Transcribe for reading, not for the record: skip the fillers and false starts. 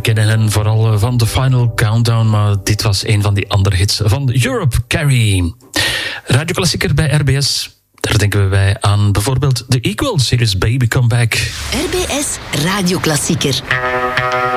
kennen hen vooral van The Final Countdown, maar dit was een van die andere hits van Europe, Carrie. Radioklassieker bij RBS. Daar denken wij aan bijvoorbeeld The Equals. Hier is Baby Come Back. RBS Radioklassieker.